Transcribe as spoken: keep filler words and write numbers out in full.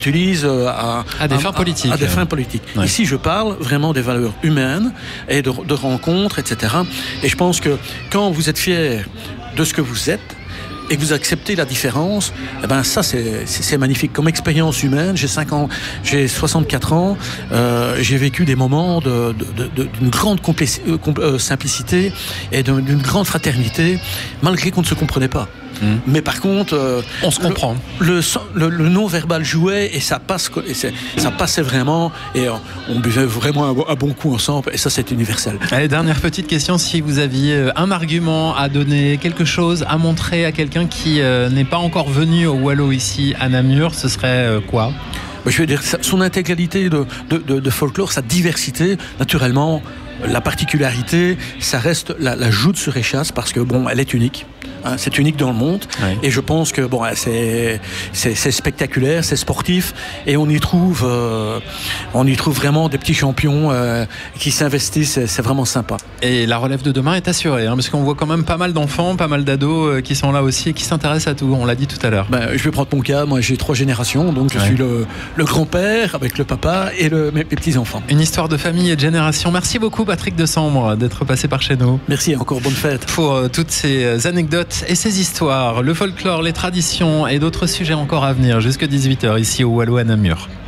utilise à, à des à, fins politiques. À, à des fins politiques. Ouais. Ici, je parle vraiment des valeurs humaines et de, de rencontres, et cetera. Et je pense que quand vous êtes fier de ce que vous êtes et que vous acceptez la différence, eh ben ça c'est, c'est, c'est magnifique. Comme expérience humaine, j'ai cinq ans, j'ai soixante-quatre ans, euh, j'ai vécu des moments de, de, de, d'une grande compli- euh, simplicité et de, d'une grande fraternité, malgré qu'on ne se comprenait pas. Mmh. Mais par contre, euh, on se comprend. Le, le, le, le non-verbal jouait et ça passe, et c'est, ça passait vraiment et on, on buvait vraiment un, un bon coup ensemble et ça c'est universel. Allez, dernière petite question, si vous aviez un argument à donner, quelque chose à montrer à quelqu'un qui euh, n'est pas encore venu au Wallo ici à Namur, ce serait euh, quoi ? Je veux dire, son intégralité de, de, de, de folklore, sa diversité, naturellement, la particularité, ça reste la, la joute sur échasse parce que bon, elle est unique. Hein, c'est unique dans le monde. Oui. Et je pense que bon, c'est, c'est, c'est spectaculaire, c'est sportif et on y trouve, euh, on y trouve vraiment des petits champions euh, qui s'investissent. C'est, c'est vraiment sympa. Et la relève de demain est assurée, hein, parce qu'on voit quand même pas mal d'enfants, pas mal d'ados euh, qui sont là aussi et qui s'intéressent à tout. On l'a dit tout à l'heure. Ben, je vais prendre mon cas. Moi, j'ai trois générations, donc je ouais. suis le, le grand-père avec le papa et le, mes, mes petits-enfants. Une histoire de famille et de génération. Merci beaucoup, Patrick Desambre, d'être passé par chez nous. Merci, encore bonne fête. Pour euh, toutes ces anecdotes et ces histoires, le folklore, les traditions et d'autres sujets encore à venir jusqu'à dix-huit heures ici au Wallo à Namur.